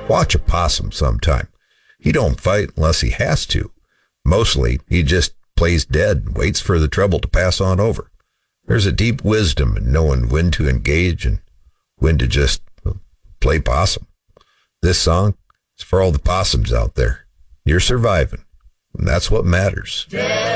Watch a possum sometime. He don't fight unless he has to. Mostly, he just plays dead and waits for the trouble to pass on over. There's a deep wisdom in knowing when to engage and when to just play possum. This song is for all the possums out there. You're surviving, and that's what matters.